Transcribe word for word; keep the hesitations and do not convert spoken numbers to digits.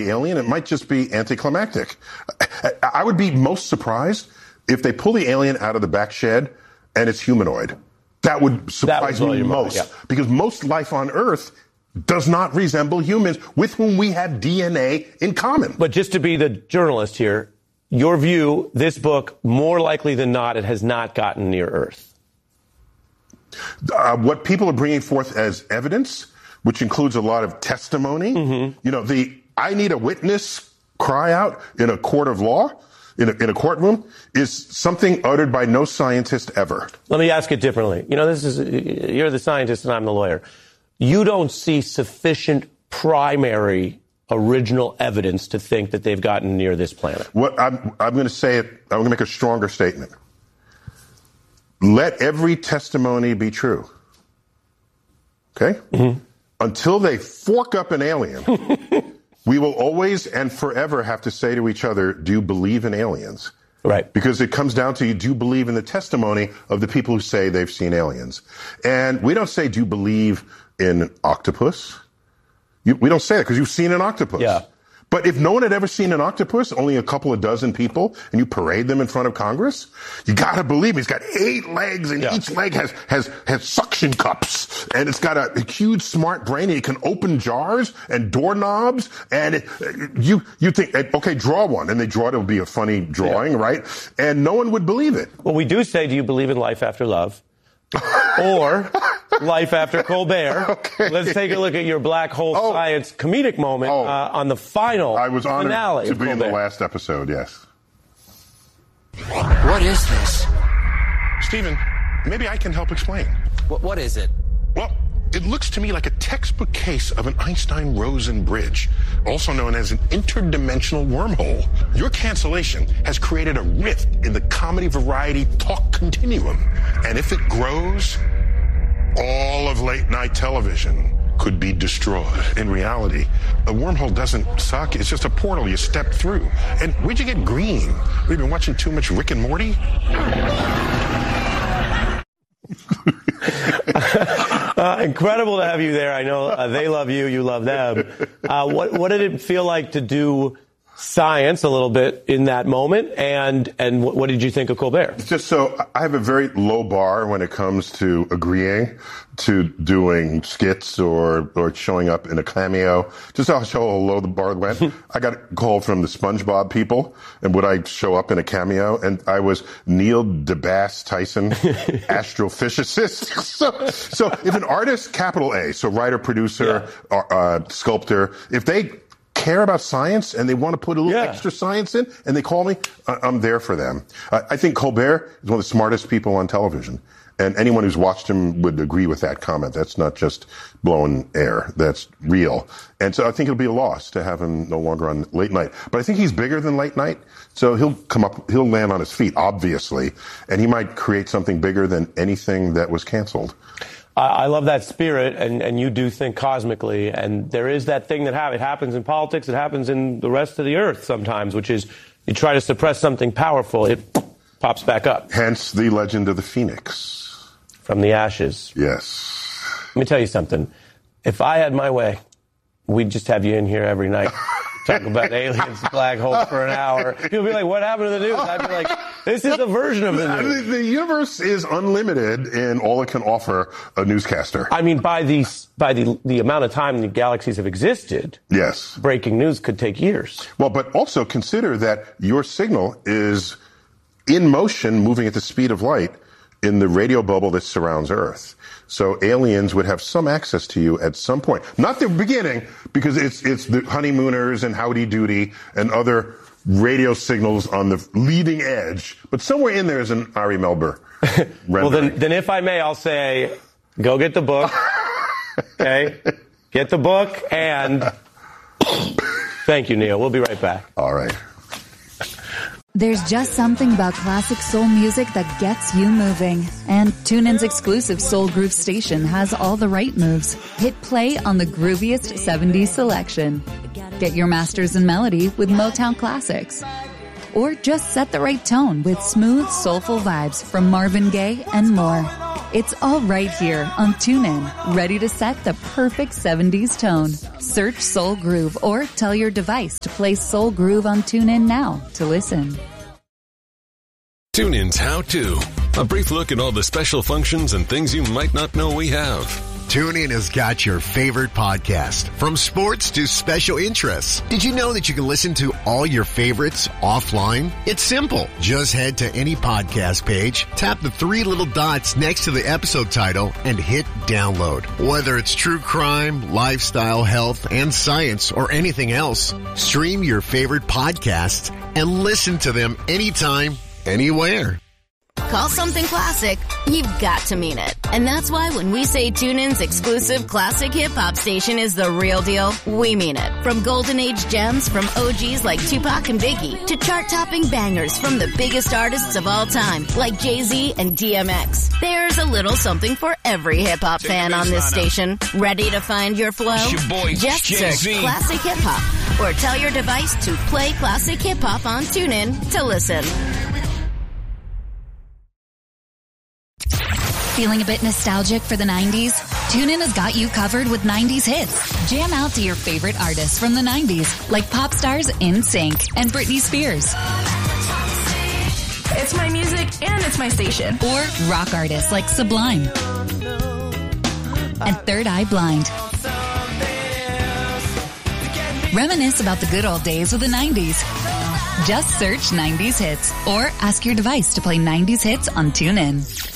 alien, it might just be anticlimactic. I would be most surprised if they pull the alien out of the back shed and it's humanoid. That would surprise that would me most. Mind, yeah. Because most life on Earth does not resemble humans with whom we have D N A in common. But just to be the journalist here, your view, this book, more likely than not, it has not gotten near Earth. Uh, what people are bringing forth as evidence, which includes a lot of testimony, mm-hmm. you know, the I need a witness cry out in a court of law, in a, in a courtroom, is something uttered by no scientist ever. Let me ask it differently. You know, this is you're the scientist and I'm the lawyer. You don't see sufficient primary original evidence to think that they've gotten near this planet. What I'm, I'm going to say it, I'm going to make a stronger statement. Let every testimony be true. Okay? Mm-hmm. Until they fork up an alien, we will always and forever have to say to each other, do you believe in aliens? Right. Because it comes down to, do you believe in the testimony of the people who say they've seen aliens? And we don't say, do you believe in octopus? You, we don't say that because you've seen an octopus. Yeah. But if no one had ever seen an octopus, only a couple of dozen people, and you parade them in front of Congress, you got to believe he's got eight legs, and yeah. each leg has, has, has suction cups, and it's got a, a huge smart brain, and it can open jars and doorknobs, and it, you, you think, okay, draw one, and they draw it, it'll be a funny drawing, yeah. right? And no one would believe it. Well, we do say, do you believe in life after love? Or life after Colbert. Okay. Let's take a look at your black hole oh. science comedic moment oh. uh, on the final I was honored finale to be Colbert. in the last episode, yes. What is this? Stephen, maybe I can help explain. What, what is it? Well, it looks to me like a textbook case of an Einstein-Rosen bridge, also known as an interdimensional wormhole. Your cancellation has created a rift in the comedy variety talk continuum. And if it grows, all of late-night television could be destroyed. In reality, a wormhole doesn't suck. It's just a portal you step through. And where'd you get green? We've been watching too much Rick and Morty? uh, incredible to have you there. I know uh, they love you, you love them. Uh, what, what did it feel like to do science a little bit in that moment, and and what, what did you think of Colbert? Just so I have a very low bar when it comes to agreeing to doing skits or or showing up in a cameo. Just how how low the bar went. I got a call from the SpongeBob people, and would I show up in a cameo? And I was Neil deGrasse Tyson, astrophysicist. so so if an artist, capital A, so writer, producer, yeah. or, uh, sculptor, if they care about science and they want to put a little yeah. extra science in and they call me, I'm there for them. I think Colbert is one of the smartest people on television, and anyone who's watched him would agree with that comment. That's not just blowing air. That's real. And so I think it'll be a loss to have him no longer on late night. But I think he's bigger than late night, so he'll come up, he'll land on his feet, obviously, and he might create something bigger than anything that was canceled. I love that spirit, and, and you do think cosmically, and there is that thing that ha- it happens in politics, it happens in the rest of the earth sometimes, which is you try to suppress something powerful, it pops back up. Hence the legend of the phoenix. From the ashes. Yes. Let me tell you something. If I had my way, we'd just have you in here every night. Talk about aliens, black holes for an hour. People be like, what happened to the news? I'd be like, this is a version of the news. The, the universe is unlimited in all it can offer a newscaster. I mean, by the, by the, the amount of time the galaxies have existed, yes, breaking news could take years. Well, but also consider that your signal is in motion, moving at the speed of light in the radio bubble that surrounds Earth. So aliens would have some access to you at some point. Not the beginning, because it's it's the honeymooners and howdy doody and other radio signals on the leading edge. But somewhere in there is an Ari Melber Well, then, then if I may, I'll say, go get the book. Okay? Get the book, and thank you, Neil. We'll be right back. All right. There's just something about classic soul music that gets you moving. And TuneIn's exclusive Soul Groove station has all the right moves. Hit play on the grooviest seventies selection. Get your masters in melody with Motown Classics. or just set the right tone with smooth, soulful vibes from Marvin Gaye and more. It's all right here on TuneIn, ready to set the perfect seventies tone. Search Soul Groove or tell your device to play Soul Groove on TuneIn now to listen. TuneIn's How To. A brief look at all the special functions and things you might not know we have. TuneIn has got your favorite podcast, from sports to special interests. Did you know that you can listen to all your favorites offline? It's simple. Just head to any podcast page, tap the three little dots next to the episode title, and hit download. Whether it's true crime, lifestyle, health, and science, or anything else, stream your favorite podcasts and listen to them anytime, anywhere. Call something classic, you've got to mean it. And that's why when we say TuneIn's exclusive classic hip-hop station is the real deal, we mean it. From golden age gems from O Gs like Tupac and Biggie, to chart-topping bangers from the biggest artists of all time, like Jay-Z and D M X. There's a little something for every hip-hop fan on this station. Ready to find your flow? Your boy, Just Jay-Z. search Classic Hip-Hop, or tell your device to play Classic Hip-Hop on TuneIn to listen. Feeling a bit nostalgic for the nineties? TuneIn has got you covered with nineties hits. Jam out to your favorite artists from the nineties, like pop stars In Sync and Britney Spears. It's my music and it's my station. Or rock artists like Sublime and Third Eye Blind. Reminisce about the good old days with the nineties. Just search nineties hits or ask your device to play nineties hits on TuneIn.